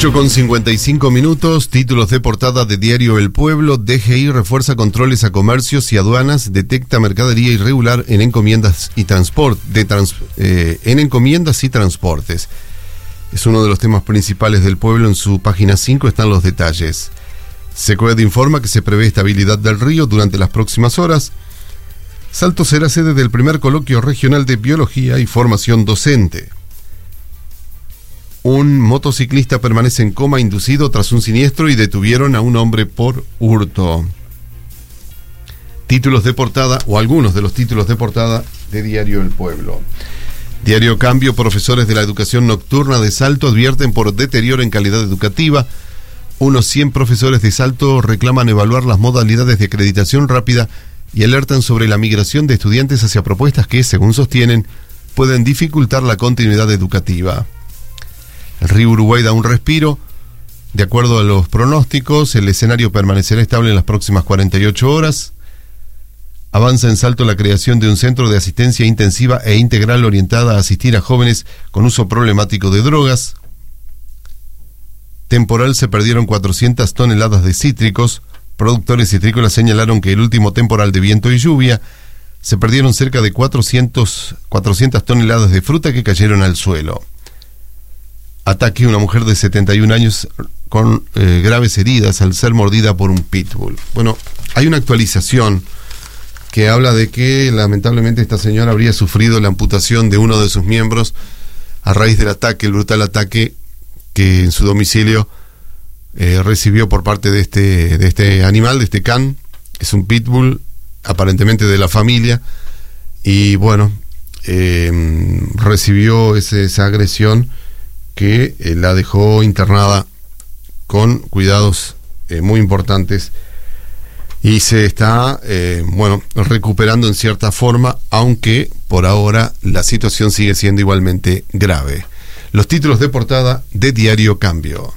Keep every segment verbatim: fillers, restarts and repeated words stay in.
ocho con cincuenta y cinco minutos, títulos de portada de Diario El Pueblo. D G I refuerza controles a comercios y aduanas, detecta mercadería irregular en encomiendas y transport, de trans, eh, en encomiendas y transportes. Es uno de los temas principales del Pueblo. En su página cinco están los detalles. Secoed informa que se prevé estabilidad del río durante las próximas horas. Salto será sede del primer coloquio regional de biología y formación docente. Un motociclista permanece en coma inducido tras un siniestro y detuvieron a un hombre por hurto. Títulos de portada, o algunos de los títulos de portada de Diario El Pueblo. Diario Cambio, profesores de la educación nocturna de Salto advierten por deterioro en calidad educativa. Unos cien profesores de Salto reclaman evaluar las modalidades de acreditación rápida y alertan sobre la migración de estudiantes hacia propuestas que, según sostienen, pueden dificultar la continuidad educativa. El río Uruguay da un respiro. De acuerdo a los pronósticos, el escenario permanecerá estable en las próximas cuarenta y ocho horas. Avanza en Salto la creación de un centro de asistencia intensiva e integral orientada a asistir a jóvenes con uso problemático de drogas. Temporal, se perdieron cuatrocientas toneladas de cítricos. Productores citrícolas señalaron que el último temporal de viento y lluvia se perdieron cerca de cuatrocientas toneladas de fruta que cayeron al suelo. Ataque a una mujer de setenta y un años con eh, graves heridas al ser mordida por un pitbull. Bueno, hay una actualización que habla de que lamentablemente esta señora habría sufrido la amputación de uno de sus miembros a raíz del ataque, el brutal ataque que en su domicilio eh, recibió por parte de este, de este animal, de este can. Es un pitbull, aparentemente de la familia, y bueno, eh, recibió ese, esa agresión que eh, la dejó internada con cuidados eh, muy importantes, y se está, eh, bueno, recuperando en cierta forma, aunque por ahora la situación sigue siendo igualmente grave. Los títulos de portada de Diario Cambio.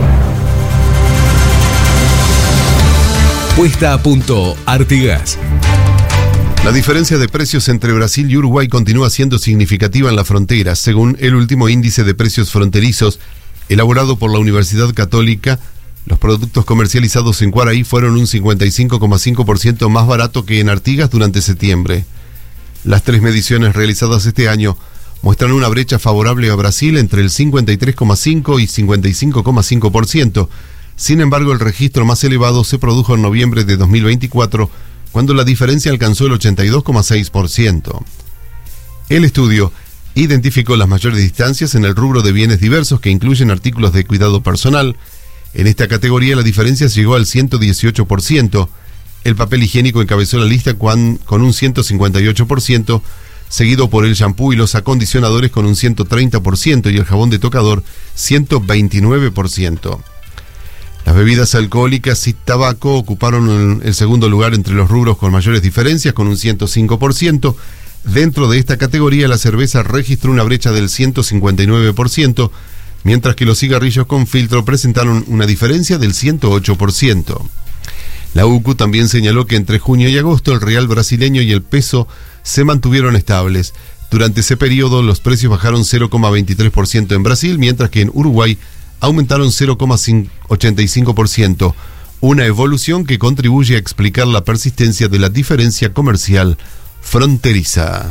Puesta a punto Artigas. La diferencia de precios entre Brasil y Uruguay continúa siendo significativa en la frontera, según el último índice de precios fronterizos elaborado por la Universidad Católica. Los productos comercializados en Quaraí fueron un cincuenta y cinco coma cinco por ciento más barato que en Artigas durante septiembre. Las tres mediciones realizadas este año muestran una brecha favorable a Brasil entre el cincuenta y tres coma cinco y cincuenta y cinco coma cinco por ciento. Sin embargo, el registro más elevado se produjo en noviembre de dos mil veinticuatro, cuando la diferencia alcanzó el ochenta y dos coma seis por ciento. El estudio identificó las mayores distancias en el rubro de bienes diversos, que incluyen artículos de cuidado personal. En esta categoría la diferencia llegó al ciento dieciocho por ciento. El papel higiénico encabezó la lista con, con un ciento cincuenta y ocho por ciento, seguido por el shampoo y los acondicionadores con un ciento treinta por ciento y el jabón de tocador ciento veintinueve por ciento. Las bebidas alcohólicas y tabaco ocuparon el segundo lugar entre los rubros con mayores diferencias, con un ciento cinco por ciento. Dentro de esta categoría, la cerveza registró una brecha del ciento cincuenta y nueve por ciento, mientras que los cigarrillos con filtro presentaron una diferencia del ciento ocho por ciento. La U C U también señaló que entre junio y agosto el real brasileño y el peso se mantuvieron estables. Durante ese periodo, los precios bajaron cero coma veintitrés por ciento en Brasil, mientras que en Uruguay aumentaron cero coma ochenta y cinco por ciento, una evolución que contribuye a explicar la persistencia de la diferencia comercial fronteriza.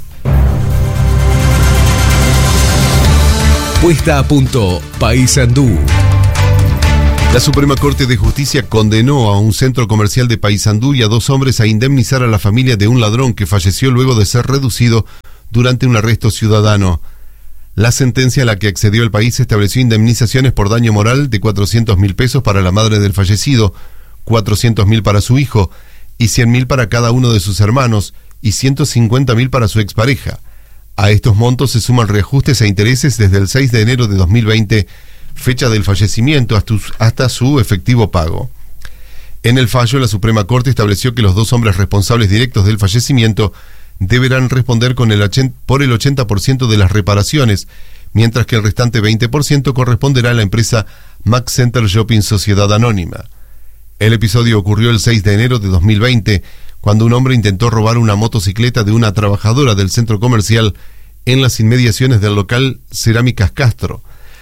Puesta a punto Paysandú. La Suprema Corte de Justicia condenó a un centro comercial de Paysandú y a dos hombres a indemnizar a la familia de un ladrón que falleció luego de ser reducido durante un arresto ciudadano. La sentencia a la que accedió el país estableció indemnizaciones por daño moral de cuatrocientos mil pesos para la madre del fallecido, cuatrocientos mil para su hijo y cien mil para cada uno de sus hermanos y ciento cincuenta mil para su expareja. A estos montos se suman reajustes e intereses desde el seis de enero de dos mil veinte, fecha del fallecimiento, hasta, hasta su efectivo pago. En el fallo, la Suprema Corte estableció que los dos hombres responsables directos del fallecimiento deberán responder con el ochenta, por el ochenta por ciento de las reparaciones, mientras que el restante veinte por ciento corresponderá a la empresa Max Center Shopping Sociedad Anónima. El episodio ocurrió el seis de enero de dos mil veinte, cuando un hombre intentó robar una motocicleta de una trabajadora del centro comercial en las inmediaciones del local Cerámicas Castro.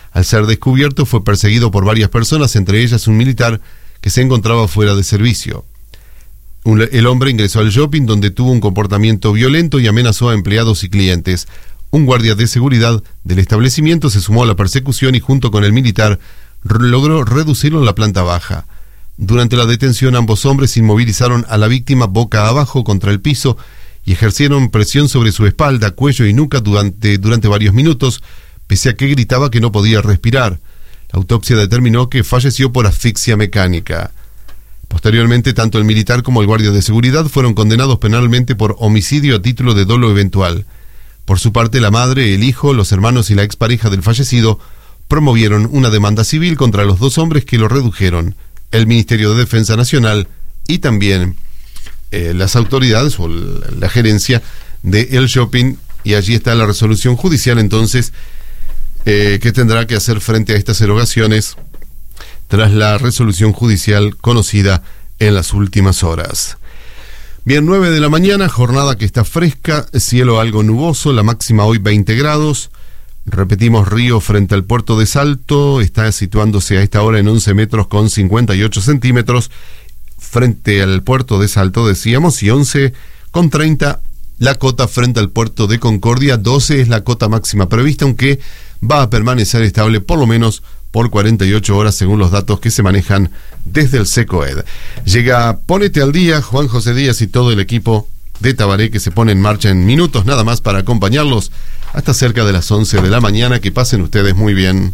Al ser descubierto fue perseguido por varias personas, entre ellas un militar que se encontraba fuera de servicio. Un, el hombre ingresó al shopping donde tuvo un comportamiento violento y amenazó a empleados y clientes. Un guardia de seguridad del establecimiento se sumó a la persecución y junto con el militar logró reducirlo en la planta baja. Durante la detención, ambos hombres inmovilizaron a la víctima boca abajo contra el piso y ejercieron presión sobre su espalda, cuello y nuca durante, durante varios minutos, pese a que gritaba que no podía respirar. La autopsia determinó que falleció por asfixia mecánica. Posteriormente, tanto el militar como el guardia de seguridad fueron condenados penalmente por homicidio a título de dolo eventual. Por su parte, la madre, el hijo, los hermanos y la expareja del fallecido promovieron una demanda civil contra los dos hombres que lo redujeron, el Ministerio de Defensa Nacional y también eh, las autoridades o la gerencia de El Shopping, y allí está la resolución judicial entonces eh, que tendrá que hacer frente a estas erogaciones tras la resolución judicial conocida en las últimas horas. Bien, nueve de la mañana, jornada que está fresca, cielo algo nuboso, la máxima hoy veinte grados. Repetimos, río frente al puerto de Salto, está situándose a esta hora en once metros con cincuenta y ocho centímetros, frente al puerto de Salto decíamos, y once con treinta la cota frente al puerto de Concordia, doce es la cota máxima prevista, aunque va a permanecer estable por lo menos por cuarenta y ocho horas según los datos que se manejan desde el SECOED. Llega Ponete al Día, Juan José Díaz y todo el equipo de Tabaré que se pone en marcha en minutos nada más para acompañarlos hasta cerca de las once de la mañana. Que pasen ustedes muy bien.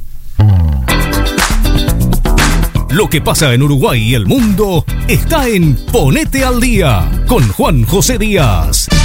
Lo que pasa en Uruguay y el mundo está en Ponete al Día con Juan José Díaz.